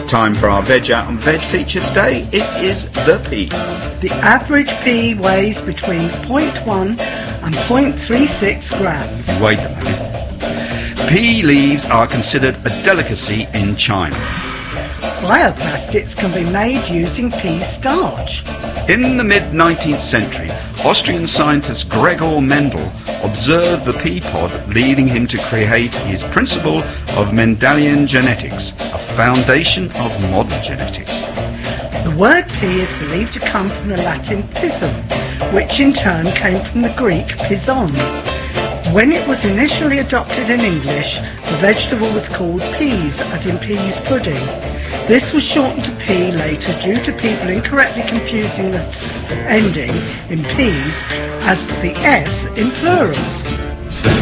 Time for our Veg Out and Veg feature today. It is the pea. The average pea weighs between 0.1 and 0.36 grams. Wait a minute. Pea leaves are considered a delicacy in China. Bioplastics can be made using pea starch. In the mid-19th century, Austrian scientist Gregor Mendel observed the pea pod, leading him to create his principle of Mendelian genetics, a foundation of modern genetics. The word pea is believed to come from the Latin pisum, which in turn came from the Greek pison. When it was initially adopted in English, the vegetable was called peas, as in peas pudding. This was shortened to pea later due to people incorrectly confusing the s ending in peas as the s in plurals.